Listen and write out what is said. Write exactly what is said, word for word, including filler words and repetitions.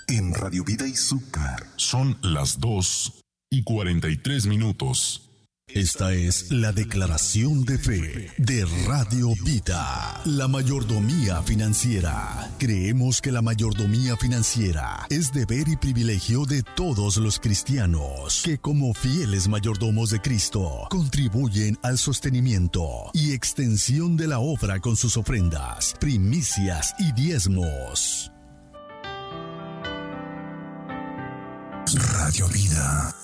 en Radio Vida y Izúcar. Son las dos y cuarenta y tres minutos. Esta es la declaración de fe de Radio Vida, la mayordomía financiera. Creemos que la mayordomía financiera es deber y privilegio de todos los cristianos que, como fieles mayordomos de Cristo, contribuyen al sostenimiento y extensión de la obra con sus ofrendas, primicias y diezmos. Radio Vida.